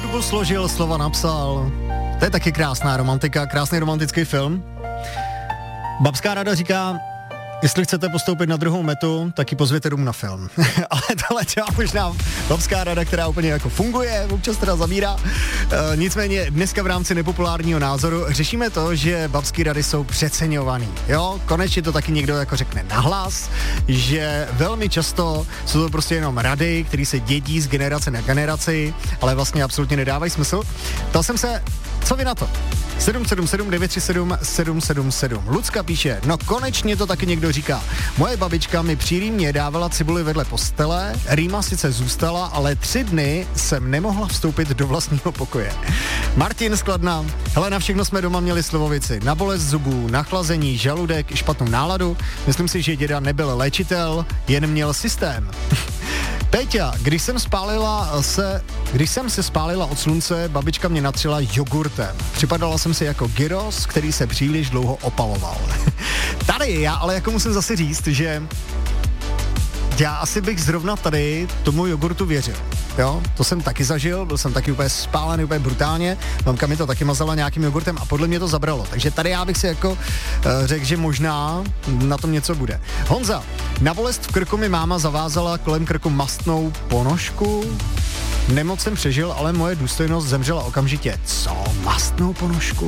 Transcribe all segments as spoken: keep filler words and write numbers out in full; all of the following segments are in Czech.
Hudbu složil, slova napsal. To je taky krásná romantika, krásný romantický film. Babská rada říká, jestli chcete postoupit na druhou metu, tak ji pozvěte domů na film. Ale tohle třeba možná babská rada, která úplně jako funguje, občas teda zabírá. E, nicméně dneska v rámci nepopulárního názoru řešíme to, že babský rady jsou přeceňovaný. Jo, konečně to taky někdo jako řekne nahlas, že velmi často jsou to prostě jenom rady, které se dědí z generace na generaci, ale vlastně absolutně nedávají smysl. Ptal jsem se, co vy na to? sedm sedm sedm devět tři sedm sedm sedm sedm. Lucka píše, no konečně to taky někdo říká. Moje babička mi při rýmě dávala cibuli vedle postele, rýma sice zůstala, ale tři dny jsem nemohla vstoupit do vlastního pokoje. Martin z Kladna, hele, na všechno jsme doma měli slovovici. Na bolest zubů, na chlazení, žaludek, špatnou náladu. Myslím si, že děda nebyl léčitel, jen měl systém. Péťa, když jsem spálila se, když jsem se spálila od slunce, babička mě natřela jogurtem. Připadala jsem si jako gyros, který se příliš dlouho opaloval. Tady já ale jako musím zase říct, že já asi bych zrovna tady tomu jogurtu věřil. Jo, to jsem taky zažil, byl jsem taky úplně spálený, úplně brutálně, mamka mi to taky mazala nějakým jogurtem a podle mě to zabralo, takže tady já bych si jako uh, řekl, že možná na tom něco bude. Honza, na bolest v krku mi máma zavázala kolem krku mastnou ponožku, nemoc jsem přežil, ale moje důstojnost zemřela okamžitě. Co? Mastnou ponožku?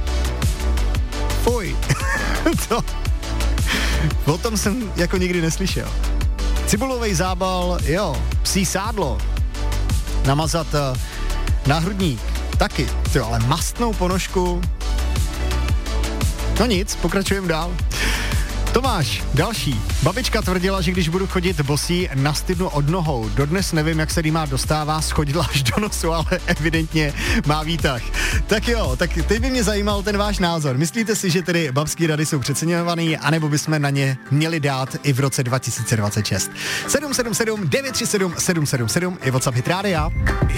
Fuj, to, o tom jsem jako nikdy neslyšel. Cibulovej zábal, jo, psí sádlo, namazat uh, náhrudník, taky, jo, ale mastnou ponožku, no nic, pokračujeme dál. Tomáš, další. Babička tvrdila, že když budu chodit bosí, nastydnu od nohou. Dodnes nevím, jak se rýma dostává, schodila až do nosu, ale evidentně má výtah. Tak jo, tak teď by mě zajímal ten váš názor. Myslíte si, že tedy babský rady jsou přeceňovaný, anebo bychom na ně měli dát i v roce dva tisíce dvacet šest? sedm sedm sedm devět tři sedm sedm sedm sedm je WhatsApp Hit Rádia.